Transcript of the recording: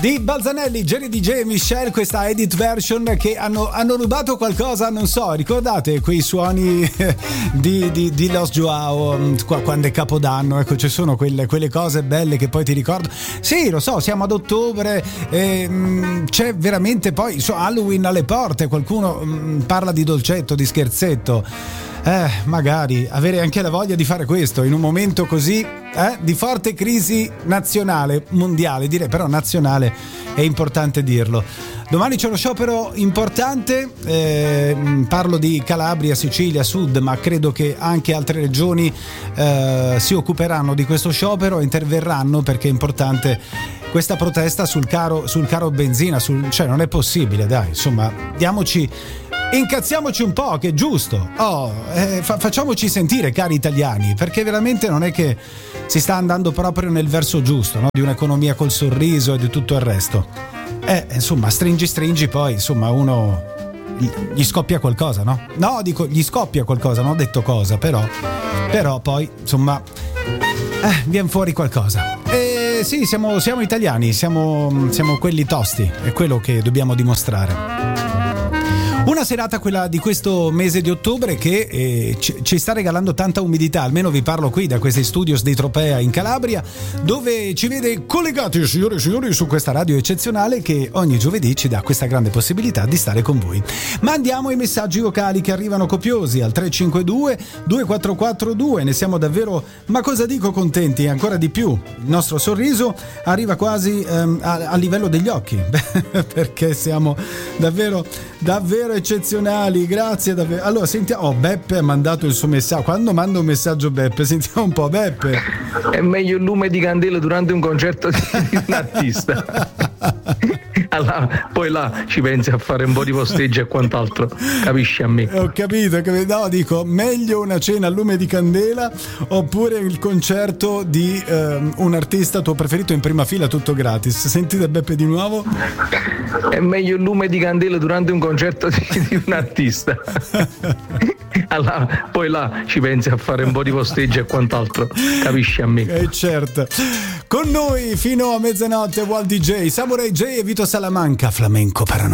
di Balzanelli, Jerry DJ e Michelle, questa edit version che hanno rubato qualcosa, non so, ricordate quei suoni di Los Joao quando è Capodanno, ecco, ci sono quelle cose belle che poi ti ricordo. Sì, lo so, siamo ad ottobre, c'è veramente poi Halloween alle porte, qualcuno parla di dolcetto, di scherzetto. Magari avere anche la voglia di fare questo in un momento così di forte crisi nazionale, mondiale, direi, però nazionale è importante dirlo. Domani c'è uno sciopero importante, parlo di Calabria, Sicilia, Sud, ma credo che anche altre regioni si occuperanno di questo sciopero e interverranno, perché è importante questa protesta sul caro benzina, cioè non è possibile, dai, insomma, incazziamoci un po', che è giusto. Facciamoci sentire, cari italiani, perché veramente non è che si sta andando proprio nel verso giusto, no? Di un'economia col sorriso e di tutto il resto. Insomma, stringi, poi insomma uno gli scoppia qualcosa, no? No, dico gli scoppia qualcosa, non ho detto cosa, però poi insomma viene fuori qualcosa. Sì, siamo italiani, siamo quelli tosti, è quello che dobbiamo dimostrare. Una serata, quella di questo mese di ottobre, che ci sta regalando tanta umidità, almeno vi parlo qui da questi studios di Tropea in Calabria, dove ci vede collegati, signore e signori, su questa radio eccezionale che ogni giovedì ci dà questa grande possibilità di stare con voi. Mandiamo i messaggi vocali che arrivano copiosi al 352 2442, ne siamo davvero, ma cosa dico, contenti, ancora di più. Il nostro sorriso arriva quasi a livello degli occhi, perché siamo davvero eccezionali, grazie davvero. Allora sentiamo, Beppe ha mandato il suo messaggio. Quando manda un messaggio Beppe, sentiamo un po', Beppe. È meglio il lume di candela durante un concerto di un artista. Allora, poi là ci pensi a fare un po' di posteggio e quant'altro, capisci a me? Ho capito, no, dico, meglio una cena al lume di candela oppure il concerto di un artista tuo preferito in prima fila, tutto gratis. Sentite Beppe di nuovo. È meglio il lume di candela durante un concerto di un artista. Allora, poi là ci pensi a fare un po' di posteggio e quant'altro, capisci a me? Certo. Con noi fino a mezzanotte Walt DJ, Samurai J e Vito Salamanca, Flamenco Paranoia.